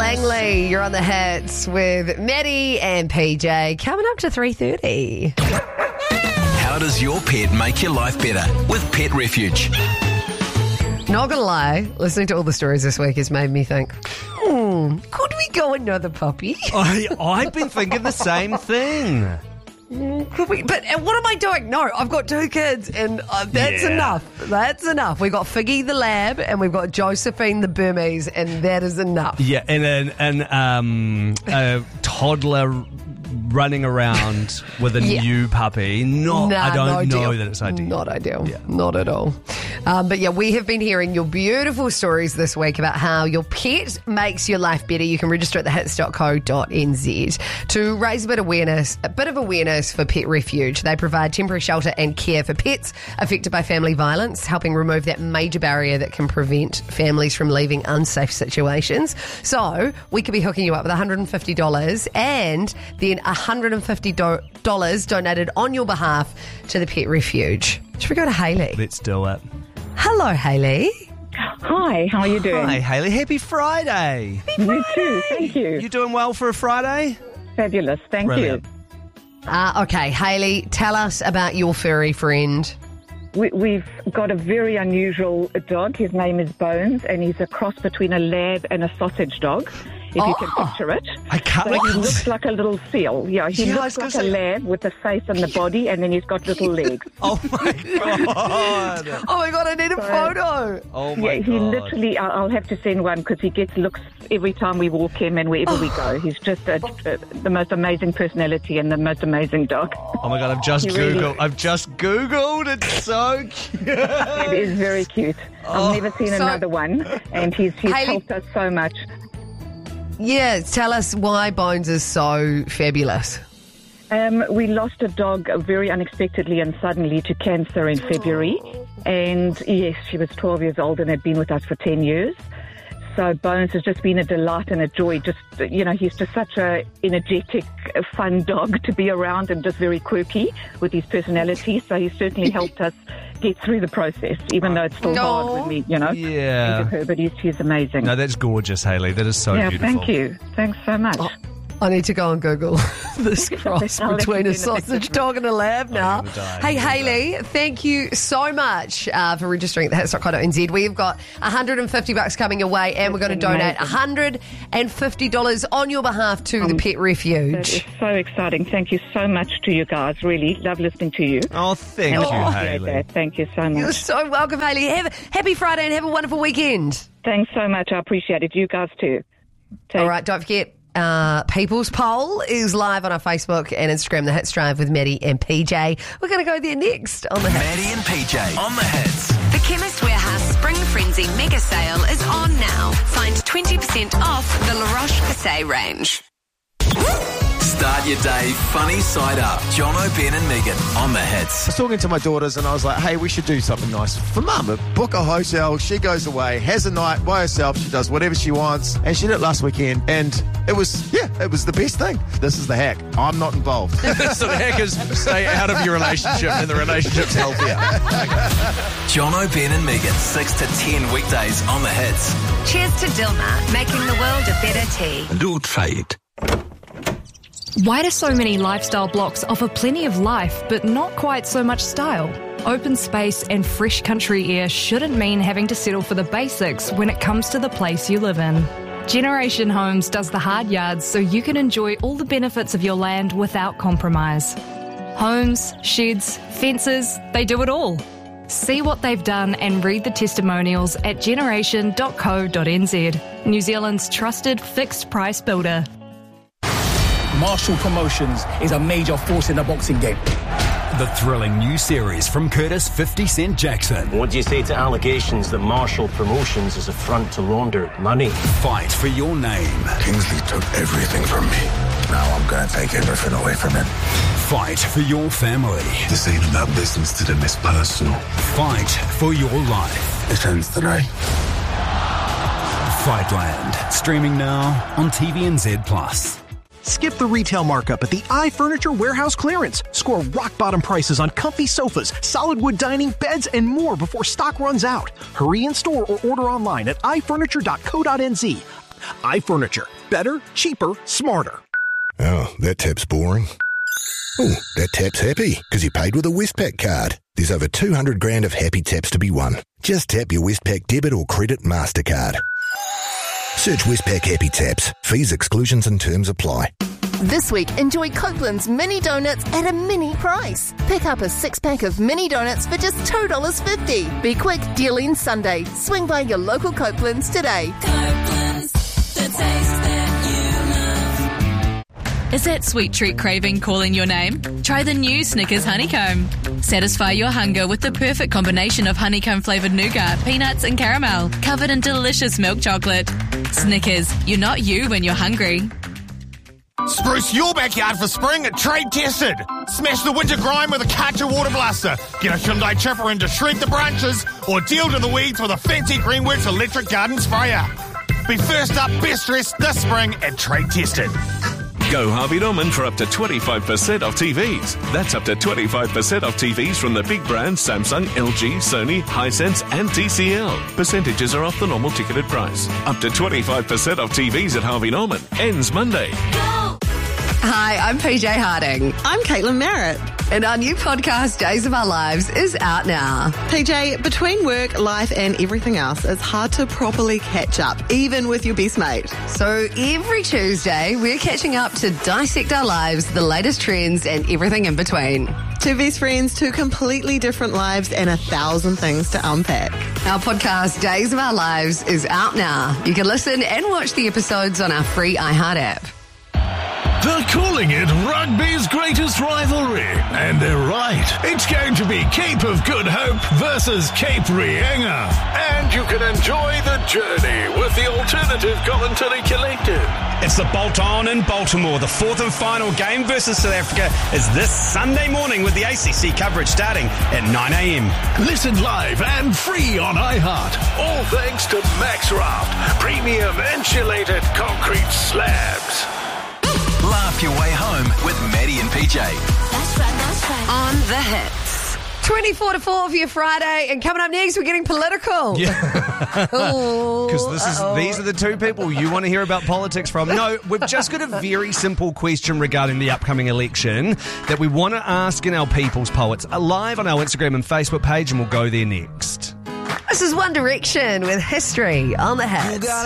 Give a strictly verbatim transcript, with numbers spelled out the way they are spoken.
Langley, you're on the hits with Maddie and P J. Coming up to three thirty. How does your pet make your life better with Pet Refuge? Not gonna lie, listening to all the stories this week has made me think, hmm, could we go another puppy? I, I've been thinking the same thing. Could we? But uh, what am I doing? No, I've got two kids, and uh, that's Yeah. enough. That's enough. We've got Figgy the lab, and we've got Josephine the Burmese, and that is enough. Yeah, and an, an um, a toddler running around with a Yeah. new puppy. Not, Nah, I don't no know ideal. that it's ideal. Not ideal. Yeah. Not at all. Um, but yeah, we have been hearing your beautiful stories this week about how your pet makes your life better. You can register at the hits dot co dot n z to raise a bit of awareness, a bit of awareness for Pet Refuge. They provide temporary shelter and care for pets affected by family violence, helping remove that major barrier that can prevent families from leaving unsafe situations. So we could be hooking you up with one hundred fifty dollars and then one hundred fifty dollars donated on your behalf to the Pet Refuge. Should we go to Hayley? Let's do it. Hello, Hayley. Hi, how are you doing? Hi, Hayley. Happy Friday. You too, thank you. You doing well for a Friday? Fabulous, thank Brilliant. you. Uh, okay, Hayley, tell us about your furry friend. We, we've got a very unusual dog. His name is Bones, and he's a cross between a lab and a sausage dog, if you can Oh. picture it. I can't. So I he can't looks see- like a little seal. Yeah, he Yeah, I was looks gonna like a say- lab with the face and the body, and then he's got little legs. Oh my god. Oh my God, I need a photo. Oh my Yeah, god. he literally, I- I'll have to send one because he gets looks every time we walk him and wherever we go. He's just a, a, the most amazing personality and the most amazing dog. Oh my god, I've just He really googled. is. I've just googled. It's so cute. It is very cute. Oh, I've never seen so- another one, and he's, he's Hayley- helped us so much. Yeah, tell us why Bones is so fabulous. Um, we lost a dog very unexpectedly and suddenly to cancer in February. And yes, she was twelve years old and had been with us for ten years. So Bones has just been a delight and a joy. Just, you know, he's just such a energetic, fun dog to be around and just very quirky with his personality. So he's certainly helped us get through the process, even though it's still No. hard when we, you know, Yeah. think of her. But he's, he's amazing. No, that's gorgeous, Hayley. That is so yeah, beautiful. thank you. Thanks so much. I need to go and Google this cross I'll let between you a do in a sausage second. dog and a lab now. gonna die. Hey, I'm gonna Hayley, thank you so much uh, for registering at the hits dot co dot n z. We've got one hundred fifty bucks coming your way, and we're going to donate amazing. one hundred fifty dollars on your behalf to the Pet That Refuge. is so exciting. Thank you so much to you guys. Really love listening to you. Oh, thank And you, I appreciate Hayley. that. Thank you so You're much. so welcome, Hayley. Have, happy Friday and have a wonderful weekend. Thanks so much. I appreciate it. You guys too. Take All right, don't forget, uh, People's Poll is live on our Facebook and Instagram, The Hits Drive with Maddie and P J. We're going to go there next on The Hits. Maddie and P J on the hits. The Chemist Warehouse Spring Frenzy Mega Sale is on now. Find twenty percent off the La Roche-Posay range. Start your day funny side up. Jono, Ben and Megan on the hits. I was talking to my daughters and I was like, hey, we should do something nice for Mum. Book a hotel, she goes away, has a night by herself, she does whatever she wants, and she did it last weekend, and it was, yeah, it was the best thing. This is the hack. I'm not involved. So the hack is stay out of your relationship and the relationship's healthier. Jono, Ben and Megan, six to ten weekdays on the hits. Cheers to Dilmah, making the world a better tea. Don't fade. Why do so many lifestyle blocks offer plenty of life but not quite so much style? Open space and fresh country air shouldn't mean having to settle for the basics when it comes to the place you live in. Generation Homes does the hard yards so you can enjoy all the benefits of your land without compromise. Homes, sheds, fences, they do it all. See what they've done and read the testimonials at generation dot co dot n z, New Zealand's trusted fixed price builder. Marshall Promotions is a major force in the boxing game. The thrilling new series from Curtis fifty Cent Jackson. What do you say to allegations that Marshall Promotions is a front to launder money? Fight for your name. Kingsley took everything from me. Now I'm going to take everything away from him. Fight for your family. This ain't about business to them, it's personal. Fight for your life. It ends today. Fightland. Streaming now on T V N Z plus. Skip the retail markup at the iFurniture Warehouse Clearance. Score rock-bottom prices on comfy sofas, solid wood dining, beds, and more before stock runs out. Hurry in store or order online at i furniture dot co dot n z. iFurniture. Better, cheaper, smarter. Oh, that tap's boring. Oh, that tap's happy because he paid with a Westpac card. There's over two hundred grand of happy taps to be won. Just tap your Westpac debit or credit MasterCard. Search Westpac Happy Taps. Fees, exclusions and terms apply. This week, enjoy Copeland's mini donuts at a mini price. Pick up a six-pack of mini donuts for just two dollars fifty. Be quick, deal ends Sunday. Swing by your local Copeland's today. Copeland's, the taste that you love. Is that sweet treat craving calling your name? Try the new Snickers Honeycomb. Satisfy your hunger with the perfect combination of honeycomb-flavoured nougat, peanuts and caramel, covered in delicious milk chocolate. Snickers, you're not you when you're hungry. Spruce your backyard for spring at Trade Tested. Smash the winter grime with a Karcher water blaster. Get a Hyundai chipper in to shred the branches, or deal to the weeds with a fancy Greenworks electric garden sprayer. Be first up, best dressed this spring at Trade Tested. Go Harvey Norman for up to twenty-five percent off T Vs. That's up to twenty-five percent off T Vs from the big brands Samsung, L G, Sony, Hisense and T C L. Percentages are off the normal ticketed price. Up to twenty-five percent off T Vs at Harvey Norman. Ends Monday. Go! Hi, I'm P J Harding. I'm Caitlin Merritt. And our new podcast, Days of Our Lives, is out now. P J, between work, life and everything else, it's hard to properly catch up, even with your best mate. So every Tuesday, we're catching up to dissect our lives, the latest trends and everything in between. Two best friends, two completely different lives and a thousand things to unpack. Our podcast, Days of Our Lives, is out now. You can listen and watch the episodes on our free iHeart app. They're calling it rugby's greatest rivalry. And they're right. It's going to be Cape of Good Hope versus Cape Reinga. And you can enjoy the journey with the Alternative Commentary Collective. It's the Bolt On in Baltimore. The fourth and final game versus South Africa is this Sunday morning with the A C C coverage starting at nine a.m. Listen live and free on iHeart. All thanks to MaxRaft, premium insulated concrete slabs. Laugh your way home with Maddie and P J. That's right, that's right. On the hits. twenty-four to four for your Friday. And coming up next, we're getting political. Yeah. Because this is Uh-oh. these are the two people you want to hear about politics from. No, we've just got a very simple question regarding the upcoming election that we want to ask in our People's Poets live on our Instagram and Facebook page, and we'll go there next. This is One Direction with History on the hits.